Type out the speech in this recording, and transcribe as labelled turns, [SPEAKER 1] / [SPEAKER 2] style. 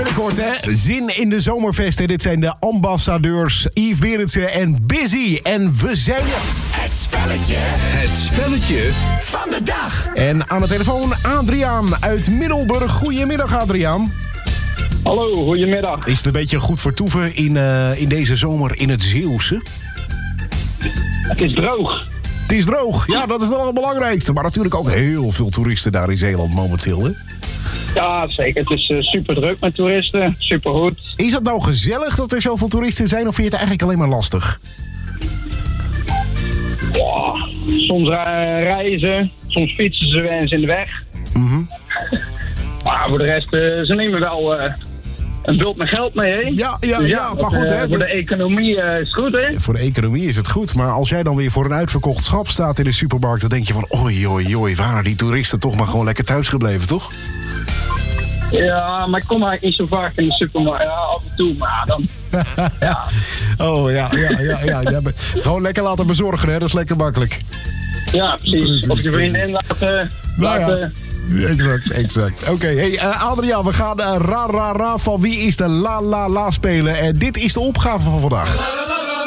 [SPEAKER 1] binnenkort, hè? Zin in de zomerfesten. Dit zijn de ambassadeurs Yves Berendsen en Busy. En we zijn er.
[SPEAKER 2] Het spelletje van de dag.
[SPEAKER 1] En aan de telefoon Adriaan uit Middelburg. Goedemiddag, Adriaan.
[SPEAKER 3] Hallo, goedemiddag.
[SPEAKER 1] Is het een beetje goed vertoeven in deze zomer in het Zeeuwse?
[SPEAKER 3] Het is droog.
[SPEAKER 1] Het is droog, ja, dat is dan het belangrijkste. Maar natuurlijk ook heel veel toeristen daar in Zeeland momenteel, hè?
[SPEAKER 3] Ja, zeker. Het is super druk met toeristen. Super goed.
[SPEAKER 1] Is het nou gezellig dat er zoveel toeristen zijn, of vind je het eigenlijk alleen maar lastig?
[SPEAKER 3] Ja, soms reizen, soms fietsen ze eens in de weg. Maar voor de rest, ze nemen wel een bult met geld mee, hè?
[SPEAKER 1] Ja, maar goed, hè?
[SPEAKER 3] Voor de economie is het goed, hè?
[SPEAKER 1] Voor de economie is het goed, maar als jij dan weer voor een uitverkocht schap staat in de supermarkt, dan denk je van, oei, waren die toeristen toch maar gewoon lekker thuis gebleven, toch?
[SPEAKER 3] Ja, maar ik kom eigenlijk niet zo vaak in de supermarkt. Ja, af en toe, maar dan... ja.
[SPEAKER 1] Oh, ja. Gewoon lekker laten bezorgen, hè? Dat is lekker makkelijk.
[SPEAKER 3] Ja, precies. Of je vriendin laten...
[SPEAKER 1] Ja. Exact. Oké, hey, Adriaan, we gaan ra van wie is de la spelen. En dit is de opgave van vandaag.